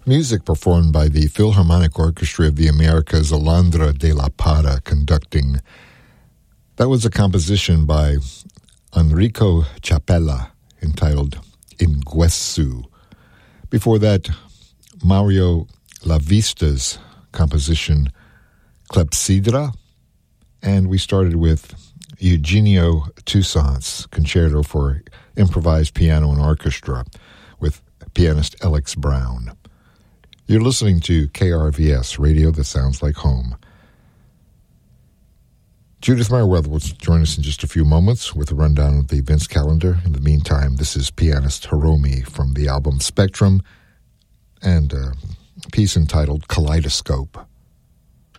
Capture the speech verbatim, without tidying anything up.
Music performed by the Philharmonic Orchestra of the Americas, Alondra de la Parra conducting. That was a composition by Enrico Chapella entitled Inguessu. Before that, Mario Lavista's composition Clepsydra, and we started with Eugenio Toussaint's Concerto for Improvised Piano and Orchestra with pianist Alex Brown. You're listening to K R V S, radio that sounds like home. Judith Merriweather will join us in just a few moments with a rundown of the events calendar. In the meantime, this is pianist Hiromi from the album Spectrum and a piece entitled Kaleidoscope.